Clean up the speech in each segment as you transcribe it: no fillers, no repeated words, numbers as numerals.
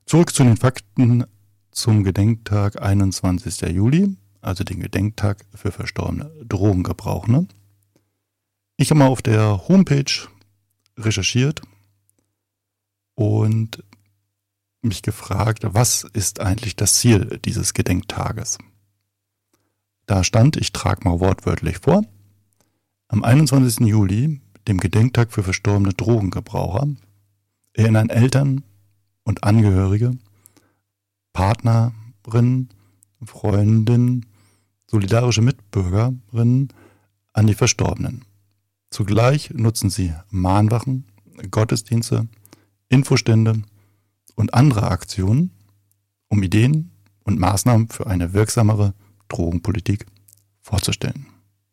Zurück zu den Fakten zum Gedenktag 21. Juli, also den Gedenktag für verstorbene Drogengebrauchende. Ich habe mal auf der Homepage recherchiert und mich gefragt, was ist eigentlich das Ziel dieses Gedenktages? Da stand, ich trage mal wortwörtlich vor, am 21. Juli, dem Gedenktag für verstorbene Drogengebraucher, erinnern Eltern und Angehörige, Partnerinnen, Freundinnen, solidarische Mitbürgerinnen an die Verstorbenen. Zugleich nutzen sie Mahnwachen, Gottesdienste, Infostände und andere Aktionen, um Ideen und Maßnahmen für eine wirksamere Drogenpolitik vorzustellen.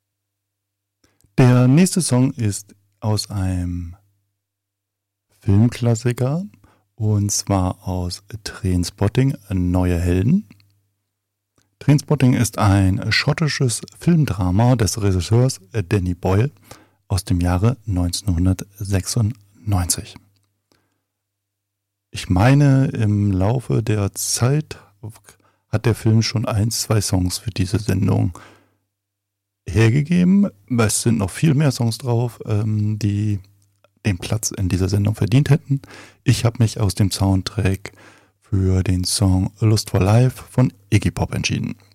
Der nächste Song ist aus einem Filmklassiker und zwar aus Trainspotting, Neue Helden. Trainspotting ist ein schottisches Filmdrama des Regisseurs Danny Boyle aus dem Jahre 1996. Ich meine, im Laufe der Zeit hat der Film schon 1-2 Songs für diese Sendung hergegeben. Es sind noch viel mehr Songs drauf, die den Platz in dieser Sendung verdient hätten. Ich habe mich aus dem Soundtrack für den Song Lust for Life von Iggy Pop entschieden.